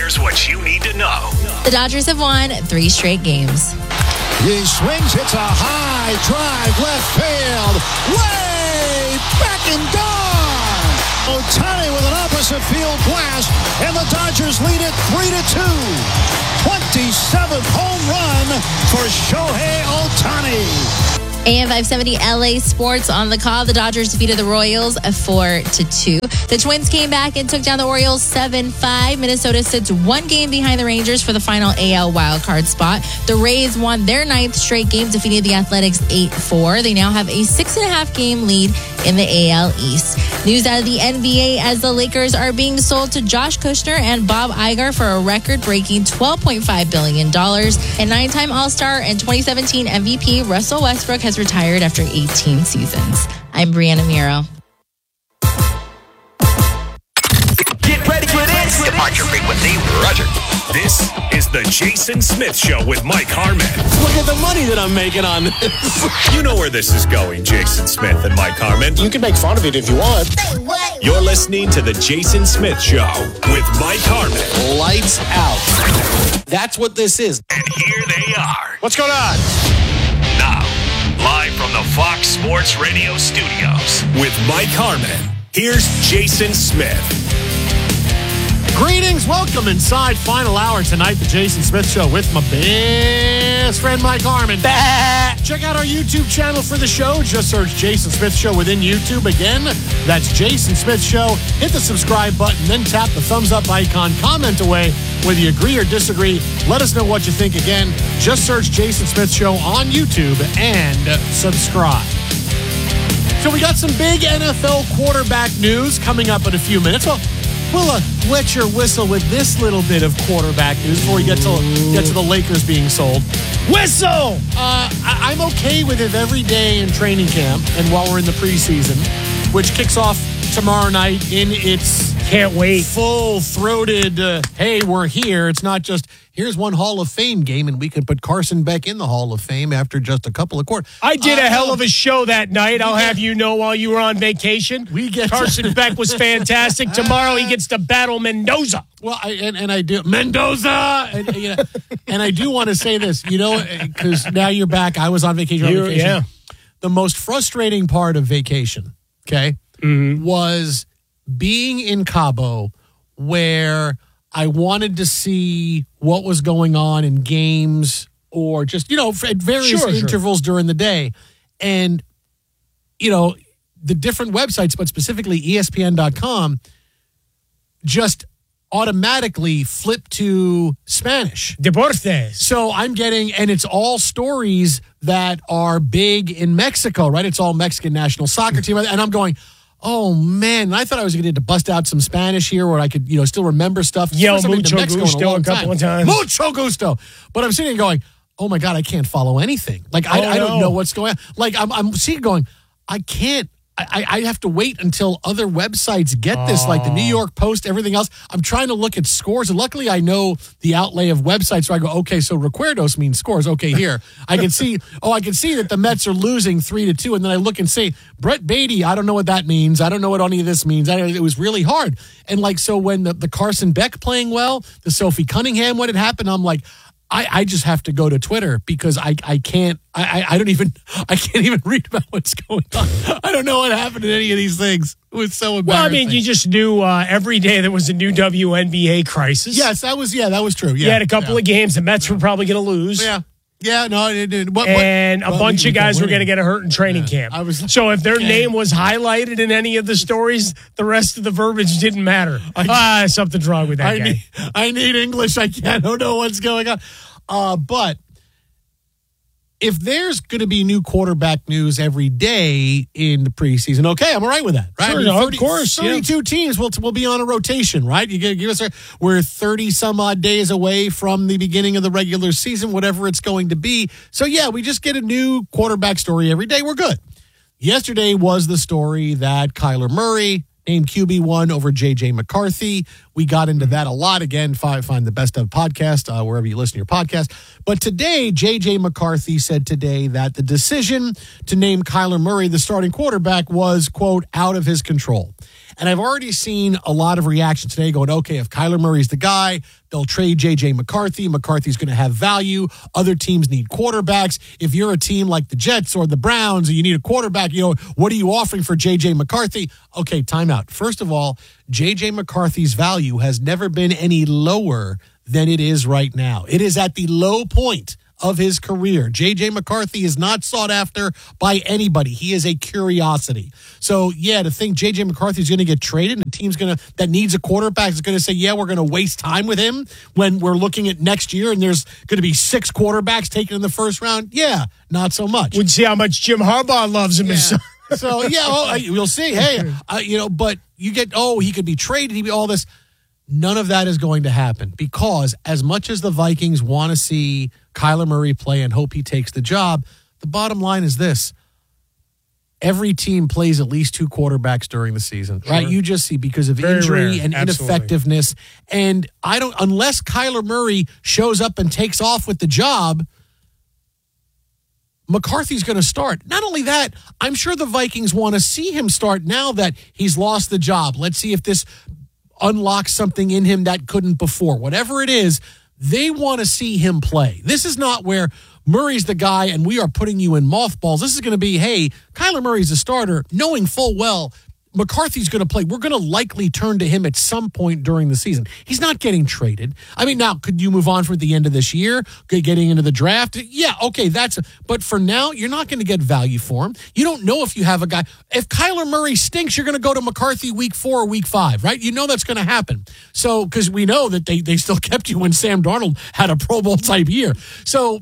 Here's what you need to know. The Dodgers have won 3 straight games. He swings, hits a high drive, left field, way back and gone. Ohtani with an opposite field blast, and the Dodgers lead it 3-2. 27th home run for Shohei Ohtani. AM 570 LA Sports on the call. The Dodgers defeated the Royals 4-2. The Twins came back and took down the Orioles 7-5. Minnesota sits 1 game behind the Rangers for the final AL wildcard spot. The Rays won their 9th straight game, defeating the Athletics 8-4. They now have a 6.5 game lead in the AL East. News out of the NBA as the Lakers are being sold to Josh Kushner and Bob Iger for a record-breaking $12.5 billion. And 9-time All-Star and 2017 MVP Russell Westbrook has retired after 18 seasons. I'm Brianna Miro. Get ready for this. Departure frequency, Roger. This is the Jason Smith Show with Mike Harmon. Look at the money that I'm making on this. You know where this is going, Jason Smith and Mike Harmon. You can make fun of it if you want. You're listening to the Jason Smith Show with Mike Harmon. Lights out. That's what this is. And here they are. What's going on? Now, live from the Fox Sports Radio studios with Mike Harmon. Here's Jason Smith. Greetings, welcome inside final hour tonight, the Jason Smith Show with my best friend Mike Harmon. Check out our YouTube channel for the show. Just search Jason Smith Show within YouTube. Again, that's Jason Smith Show. Hit the subscribe button, then tap the thumbs up icon. Comment away whether you agree or disagree. Let us know what you think. Again, just search Jason Smith Show on YouTube and subscribe. So we got some big NFL quarterback news coming up in a few minutes. Well, we'll wet your whistle with this little bit of quarterback news before we get to the Lakers being sold. Whistle! I'm okay with it every day in training camp and while we're in the preseason, which kicks off tomorrow night in its can't wait full-throated, hey, we're here. It's not just, here's one Hall of Fame game and we can put Carson Beck in the Hall of Fame after just a couple of quarters. I did a hell of a show that night. I'll have you know while you were on vacation. Carson Beck was fantastic. Tomorrow he gets to battle Mendoza. Well, I do. Mendoza! And I do want to say this, because now you're back. I was on vacation. Yeah. The most frustrating part of vacation, okay, was being in Cabo where I wanted to see what was going on in games or just, at various intervals during the day. And, the different websites, but specifically ESPN.com, just automatically flip to Spanish. Deportes. So I'm getting, and it's all stories that are big in Mexico, right? It's all Mexican national soccer team. And I'm going, oh, man, I thought I was going to bust out some Spanish here where I could, still remember stuff. Yell mucho gusto a couple of times. Mucho gusto. But I'm sitting there going, oh, my God, I can't follow anything. Like, I don't know what's going on. Like, I'm sitting going, I can't. I have to wait until other websites get this, like the New York Post, everything else. I'm trying to look at scores, and luckily I know the outlay of websites, so I go, okay, so recuerdos means scores. Okay, here. I can see that the Mets are losing 3-2, and then I look and say, Brett Beatty, I don't know what that means. I don't know what any of this means. It was really hard. And, so when the Carson Beck playing well, the Sophie Cunningham, when it happened, I'm like, I just have to go to Twitter because I can't even read about what's going on. I don't know what happened in any of these things. It was so embarrassing. You just knew every day there was a new WNBA crisis. Yes, that was true. Yeah. You had a couple of games the Mets were probably going to lose. Yeah. Yeah, no, it didn't. A bunch of guys were going to get hurt in training camp. So if their name was highlighted in any of the stories, the rest of the verbiage didn't matter. Something's wrong with that guy. I need English. I don't know what's going on. But if there's going to be new quarterback news every day in the preseason, okay, I'm all right with that, right? Sure, of course. 32 teams will be on a rotation, right? We're 30 some odd days away from the beginning of the regular season, whatever it's going to be. So yeah, we just get a new quarterback story every day. We're good. Yesterday was the story that Kyler Murray named QB1 over J.J. McCarthy. We got into that a lot. Again, find the Best of podcast wherever you listen to your podcast. But today, J.J. McCarthy said today that the decision to name Kyler Murray the starting quarterback was, quote, out of his control. And I've already seen a lot of reaction today going, okay, if Kyler Murray's the guy, they'll trade J.J. McCarthy. McCarthy's going to have value. Other teams need quarterbacks. If you're a team like the Jets or the Browns and you need a quarterback, what are you offering for J.J. McCarthy? Okay, timeout. First of all, J.J. McCarthy's value has never been any lower than it is right now. It is at the low point of his career. J.J. McCarthy is not sought after by anybody. He is a curiosity. So, yeah, to think J.J. McCarthy is going to get traded and a team's that needs a quarterback is going to say, yeah, we're going to waste time with him when we're looking at next year and there's going to be 6 quarterbacks taken in the first round. Yeah, not so much. We'd see how much Jim Harbaugh loves him. Yeah. So, yeah, we'll see. Hey, but you get, he could be traded. He'd be all this. None of that is going to happen because as much as the Vikings want to see Kyler Murray play and hope he takes the job, the bottom line is this. Every team plays at least 2 quarterbacks during the season, right? You just see because of Very injury rare. and Absolutely. ineffectiveness. And unless Kyler Murray shows up and takes off with the job, McCarthy's going to start. Not only that, I'm sure the Vikings want to see him start now that he's lost the job. Let's see if this unlocks something in him that couldn't before. Whatever it is, they want to see him play. This is not where Murray's the guy and we are putting you in mothballs. This is going to be, hey, Kyler Murray's a starter, knowing full well McCarthy's going to play. We're going to likely turn to him at some point during the season. He's not getting traded. I mean, now, could you move on for the end of this year, getting into the draft? Yeah, okay, but for now, you're not going to get value for him. You don't know if you have a guy. If Kyler Murray stinks, you're going to go to McCarthy week 4 or week 5, right? You know that's going to happen. So, because we know that they still kept you when Sam Darnold had a Pro Bowl type year. So,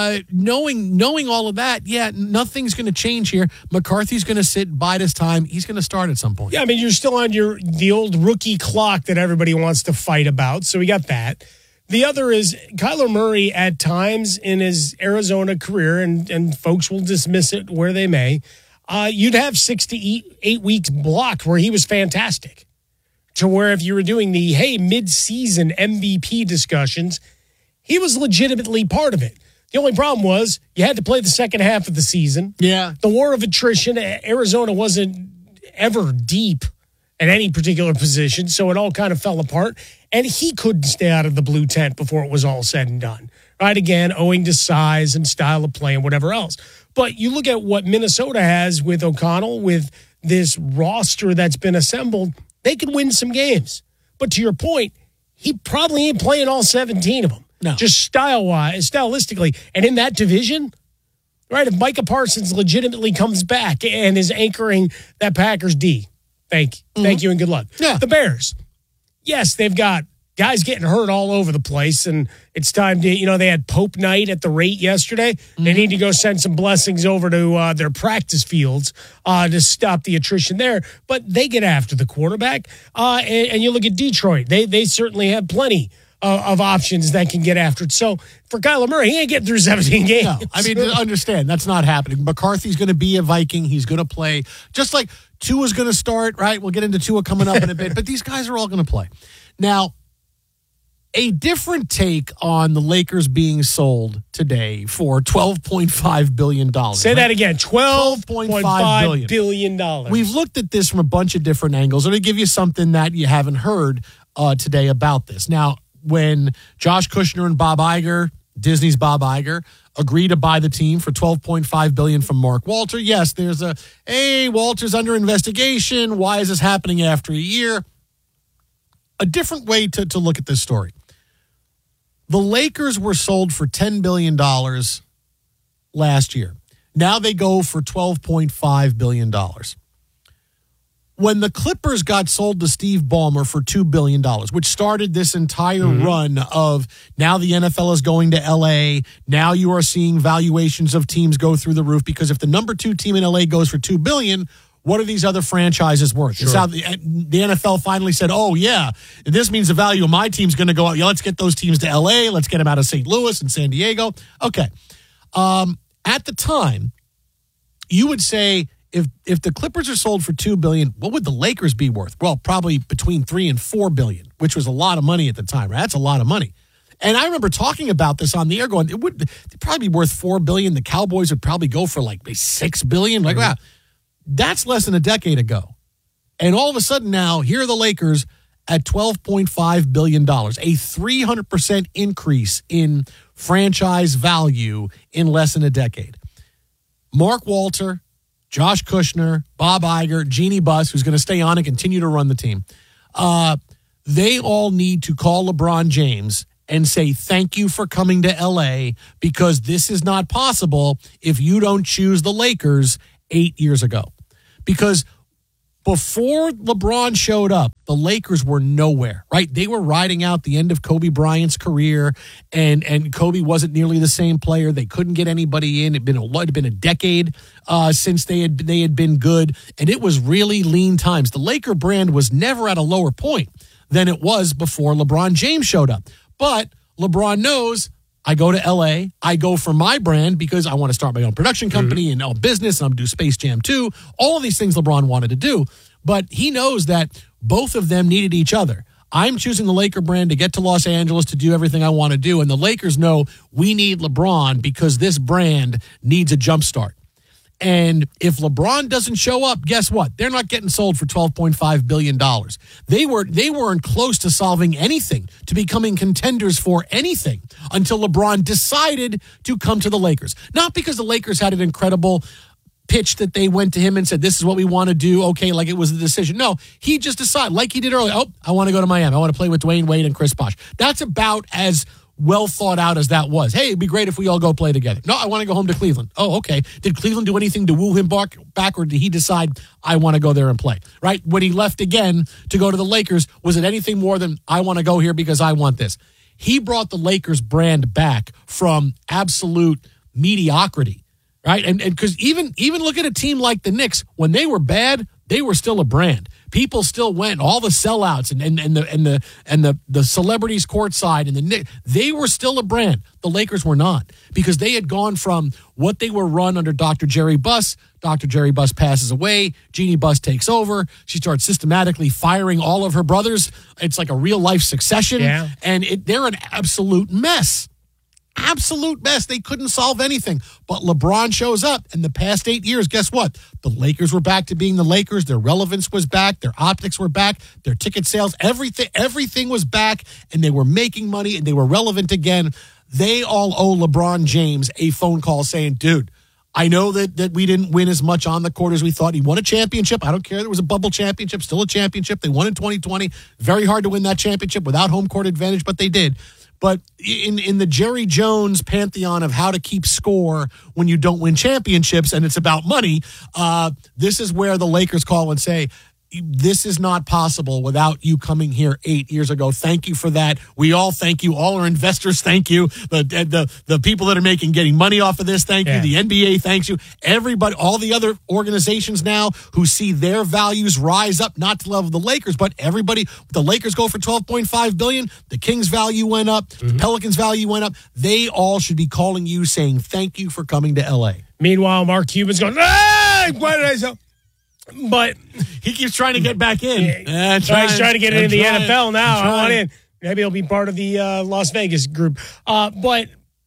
knowing all of that, yeah, nothing's going to change here. McCarthy's going to sit, bide his time. He's going to start at some point. Yeah, I mean, you're still on the old rookie clock that everybody wants to fight about. So we got that. The other is Kyler Murray at times in his Arizona career, and folks will dismiss it where they may, you'd have 6 to 8 weeks blocked where he was fantastic. To where if you were doing the, mid-season MVP discussions, he was legitimately part of it. The only problem was you had to play the second half of the season. Yeah. The war of attrition, Arizona wasn't ever deep at any particular position, so it all kind of fell apart. And he couldn't stay out of the blue tent before it was all said and done. Right? Again, owing to size and style of play and whatever else. But you look at what Minnesota has with O'Connell, with this roster that's been assembled, they could win some games. But to your point, he probably ain't playing all 17 of them. No. Just stylistically. And in that division, right, if Micah Parsons legitimately comes back and is anchoring that Packers D, thank you and good luck. Yeah. The Bears, yes, they've got guys getting hurt all over the place, and it's time to, they had Pope night at the rate yesterday. They need to go send some blessings over to their practice fields to stop the attrition there. But they get after the quarterback. And you look at Detroit, they certainly have plenty of options that can get after it. So for Kyler Murray, he ain't getting through 17 games. No, I mean, understand, that's not happening. McCarthy's going to be a Viking. He's going to play. Just like Tua's going to start, right? We'll get into Tua coming up in a bit. But these guys are all going to play. Now, a different take on the Lakers being sold today for $12.5 billion. Say that again, $12.5 billion. We've looked at this from a bunch of different angles. I'm going to give you something that you haven't heard today about this. Now, when Josh Kushner and Bob Iger, Disney's Bob Iger, agreed to buy the team for $12.5 billion from Mark Walter, yes, there's Walter's under investigation. Why is this happening after a year? A different way to look at this story. The Lakers were sold for $10 billion last year. Now they go for $12.5 billion. When the Clippers got sold to Steve Ballmer for $2 billion, which started this entire run of now the NFL is going to L.A., now you are seeing valuations of teams go through the roof because if the number 2 team in L.A. goes for $2 billion, what are these other franchises worth? Sure. It's how the NFL finally said, oh, yeah, this means the value of my team's going to go up. Yeah, let's get those teams to L.A., let's get them out of St. Louis and San Diego. Okay. At the time, you would say if the Clippers are sold for $2 billion, what would the Lakers be worth? Well, probably between $3 and $4 billion, which was a lot of money at the time. Right? That's a lot of money. And I remember talking about this on the air, going, it'd probably be worth $4 billion. The Cowboys would probably go for like $6 billion. Like, wow, that's less than a decade ago. And all of a sudden now, here are the Lakers at $12.5 billion, a 300% increase in franchise value in less than a decade. Mark Walter, Josh Kushner, Bob Iger, Jeannie Buss, who's going to stay on and continue to run the team, they all need to call LeBron James and say, thank you for coming to L.A. because this is not possible if you don't choose the Lakers 8 years ago. Because before LeBron showed up, the Lakers were nowhere, right? They were riding out the end of Kobe Bryant's career, and Kobe wasn't nearly the same player. They couldn't get anybody in. It'd been a decade since they had been good, and it was really lean times. The Laker brand was never at a lower point than it was before LeBron James showed up. But LeBron knows, I go to L.A., I go for my brand because I want to start my own production company and business, and I'm do Space Jam 2, all of these things LeBron wanted to do. But he knows that both of them needed each other. I'm choosing the Laker brand to get to Los Angeles to do everything I want to do, and the Lakers know we need LeBron because this brand needs a jump start. And if LeBron doesn't show up, guess what? They're not getting sold for $12.5 billion. They weren't close to solving anything, to becoming contenders for anything until LeBron decided to come to the Lakers. Not because the Lakers had an incredible pitch that they went to him and said, this is what we want to do. Okay, like it was a decision. No, he just decided, like he did earlier, I want to go to Miami. I want to play with Dwayne Wade and Chris Bosh. That's about as well thought out as that was. Hey, it'd be great if we all go play together. No, I want to go home to Cleveland. Oh, okay. Did Cleveland do anything to woo him back, or did he decide, I want to go there and play? Right? When he left again to go to the Lakers, was it anything more than, I want to go here because I want this? He brought the Lakers brand back from absolute mediocrity, right? And because even look at a team like the Knicks, when they were bad, they were still a brand. People still went, all the sellouts and the celebrities courtside and the Knicks, they were still a brand. The Lakers were not, because they had gone from what they were run under Dr. Jerry Buss. Dr. Jerry Buss passes away. Jeannie Buss takes over. She starts systematically firing all of her brothers. It's like a real life succession. Yeah. And they're an absolute mess. Absolute mess. They couldn't solve anything. But LeBron shows up. In the past 8 years, guess what? The Lakers were back to being the Lakers. Their relevance was back. Their optics were back. Their ticket sales, everything was back. And they were making money and they were relevant again. They all owe LeBron James a phone call saying, dude, I know that we didn't win as much on the court as we thought. He won a championship. I don't care. There was a bubble championship, still a championship. They won in 2020. Very hard to win that championship without home court advantage, but they did. But in the Jerry Jones pantheon of how to keep score when you don't win championships and it's about money, this is where the Lakers call and say, this is not possible without you coming here 8 years ago. Thank you for that. We all thank you. All our investors thank you. The people that are getting money off of this, thank you. The NBA thanks you. Everybody, all the other organizations now who see their values rise up, not to the level of the Lakers, but everybody. The Lakers go for $12.5 billion. The Kings' value went up. The Pelicans' value went up. They all should be calling you saying thank you for coming to LA. Meanwhile, Mark Cuban's going, hey, what did I say? But he keeps trying to get back in. He's trying to get into the NFL now. I want in. Maybe he'll be part of the Las Vegas group. But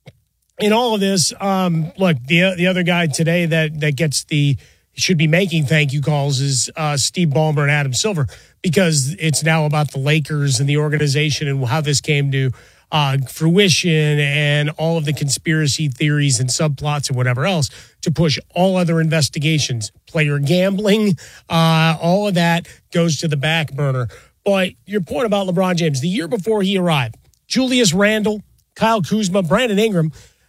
in all of this, look, the other guy today that gets should be making thank you calls is Steve Ballmer and Adam Silver, because it's now about the Lakers and the organization and how this came to fruition and all of the conspiracy theories and subplots and whatever else to push all other investigations, player gambling, all of that goes to the back burner. But your point about LeBron James, the year before he arrived, Julius Randle, Kyle Kuzma, Brandon Ingram,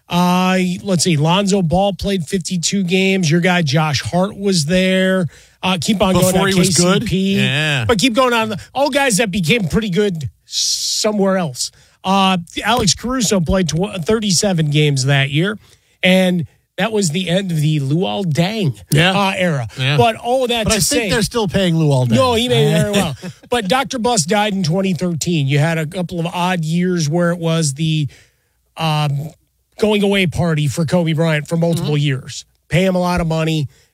let's see, Lonzo Ball played 52 games. Your guy Josh Hart was there. Keep on going on, he was KCP. good. Yeah. But keep going on. All guys that became pretty good somewhere else. Alex Caruso played 37 games that year, and that was the end of the Luol Deng era. Yeah. But all of that I think they're still paying Luol Deng. No, he made it very well. But Dr. Buss died in 2013. You had a couple of odd years where it was the going away party for Kobe Bryant for multiple years. Pay him a lot of money,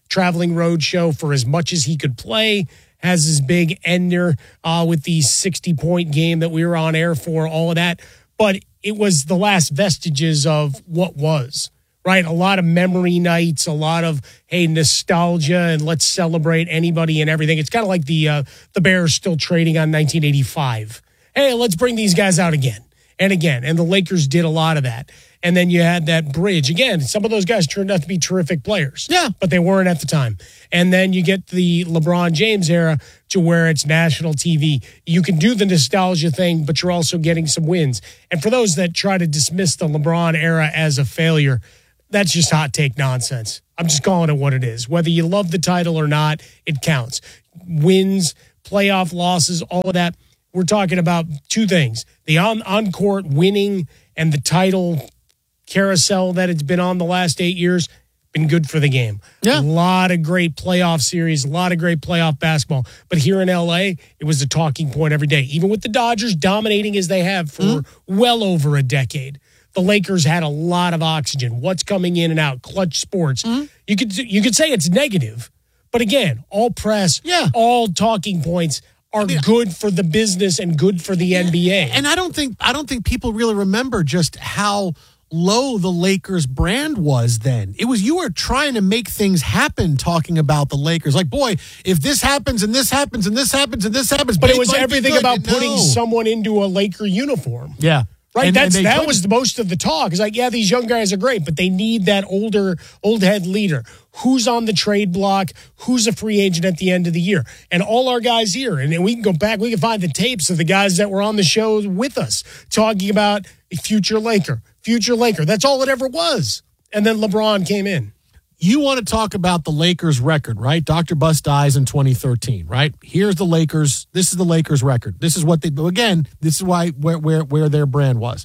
traveling road show for as much as he could play. Has his big ender with the 60-point game that we were on air for, all of that. But it was the last vestiges of what was, right? A lot of memory nights, a lot of, hey, nostalgia, and let's celebrate anybody and everything. It's kind of like the Bears still trading on 1985. Hey, let's bring these guys out again and again. And the Lakers did a lot of that. And then you had that bridge. Again, some of those guys turned out to be terrific players. Yeah. But they weren't at the time. And then you get the LeBron James era to where it's national TV. You can do the nostalgia thing, but you're also getting some wins. And for those that try to dismiss the LeBron era as a failure, that's just hot take nonsense. I'm just calling it what it is. Whether you love the title or not, it counts. Wins, playoff losses, all of that. We're talking about two things. The on-court winning and the title carousel that it's been on the last 8 years, been good for the game. Yeah. A lot of great playoff series, a lot of great playoff basketball. But here in LA, it was a talking point every day. Even with the Dodgers dominating as they have for well over a decade, the Lakers had a lot of oxygen. What's coming in and out, clutch sports. You could say it's negative, but again, all press, all talking points are good for the business and good for the NBA. And I don't think people really remember just how low the Lakers brand was then. It was, you were trying to make things happen talking about the Lakers. Like, boy, if this happens and this happens and this happens and this happens. But it was everything about putting someone into a Laker uniform. Yeah. Right, that was most of the talk. It's like, yeah, these young guys are great, but they need that old head leader. Who's on the trade block? Who's a free agent at the end of the year? And all our guys here, and we can go back, we can find the tapes of the guys that were on the show with us talking about future Laker. That's all it ever was. And then LeBron came in. You want to talk about the Lakers record, right? Dr. Buss dies in 2013, right? Here's the Lakers. This is the Lakers record. This is what they do. Again, this is why where their brand was.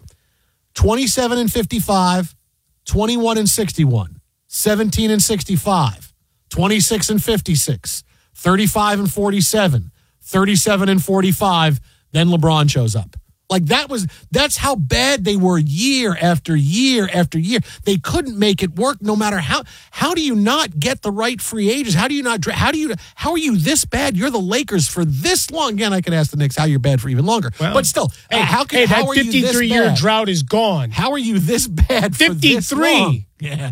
27-55, 21-61, 17-65, 26-56, 35-47, 37-45. Then LeBron shows up. Like that's how bad they were year after year after year. They couldn't make it work no matter how do you not get the right free agents? How are you this bad? You're the Lakers for this long. Again, I could ask the Knicks how you're bad for even longer. Well, but still, how are you this bad? That 53-year drought is gone. How are you this bad for 53? This long? Yeah.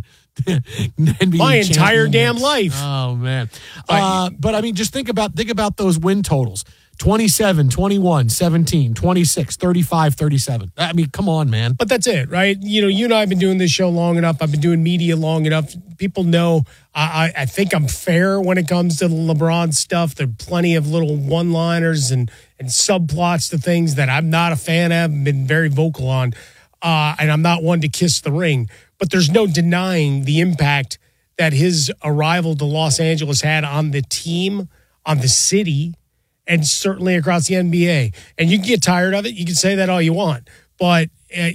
My entire damn life. Oh man. But I mean, just think about those win totals. 27, 21, 17, 26, 35, 37. I mean, come on, man. But that's it, right? You and I have been doing this show long enough. I've been doing media long enough. People know I think I'm fair when it comes to the LeBron stuff. There are plenty of little one-liners and subplots to things that I'm not a fan of and been very vocal on. And I'm not one to kiss the ring. But there's no denying the impact that his arrival to Los Angeles had on the team, on the city, and certainly across the NBA. And you can get tired of it. You can say that all you want. But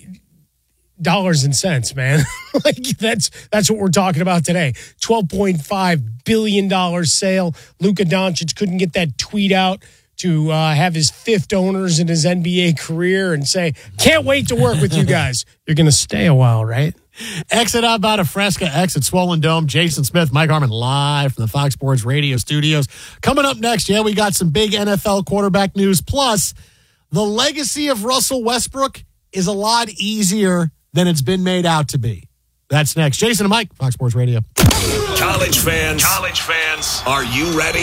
dollars and cents, man. Like that's what we're talking about today. $12.5 billion sale. Luka Doncic couldn't get that tweet out to have his fifth owners in his NBA career and say, can't wait to work with you guys. You're going to stay a while, right? Exit out about a Fresca, exit Swollen Dome. Jason Smith, Mike Harmon, live from the Fox Sports Radio studios. Coming up next, we got some big NFL quarterback news. Plus, the legacy of Russell Westbrook is a lot easier than it's been made out to be. That's next. Jason and Mike, Fox Sports Radio. College fans, are you ready?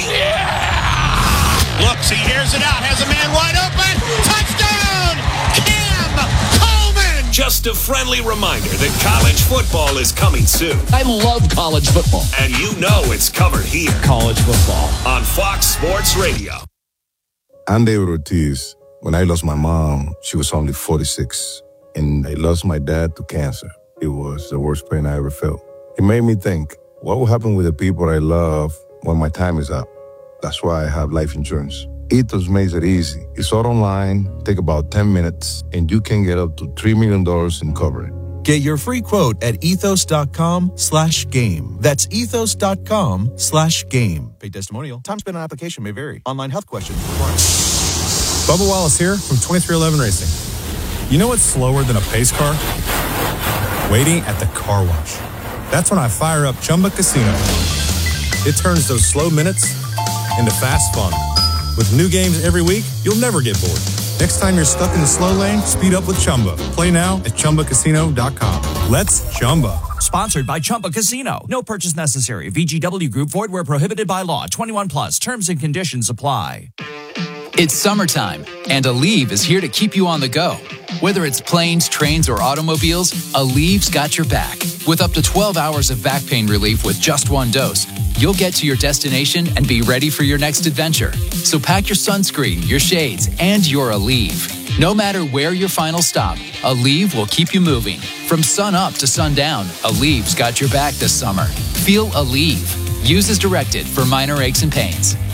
Yeah! Looks, he hears it out, has a man wide open. Touchdown! Cam Coleman! Just a friendly reminder that college football is coming soon. I love college football. And you know it's covered here. College football. On Fox Sports Radio. I'm David Ortiz. When I lost my mom, she was only 46. And I lost my dad to cancer. It was the worst pain I ever felt. It made me think, what will happen with the people I love when my time is up? That's why I have life insurance. Ethos makes it easy. It's all online, take about 10 minutes, and you can get up to $3 million in coverage. Get your free quote at ethos.com/game. That's ethos.com/game. Paid testimonial. Time spent on application may vary. Online health questions required. Bubba Wallace here from 2311 Racing. You know what's slower than a pace car? Waiting at the car wash. That's when I fire up Chumba Casino. It turns those slow minutes into fast fun. With new games every week, you'll never get bored. Next time you're stuck in the slow lane, speed up with Chumba. Play now at ChumbaCasino.com. Let's Chumba. Sponsored by Chumba Casino. No purchase necessary. VGW Group. Void where prohibited by law. 21 plus. Terms and conditions apply. It's summertime, and Aleve is here to keep you on the go. Whether it's planes, trains, or automobiles, Aleve's got your back. With up to 12 hours of back pain relief with just one dose, you'll get to your destination and be ready for your next adventure. So pack your sunscreen, your shades, and your Aleve. No matter where your final stop, Aleve will keep you moving. From sun up to sundown, Aleve's got your back this summer. Feel Aleve. Use as directed for minor aches and pains.